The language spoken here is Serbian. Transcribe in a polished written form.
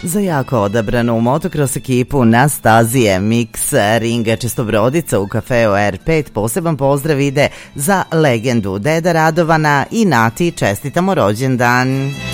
Za jako odabranu motocross ekipu na stazi MX ringa Čestobrodica u kafeu R5 poseban pozdrav ide za legendu Deda Radovana i Nati čestitamo rođendan.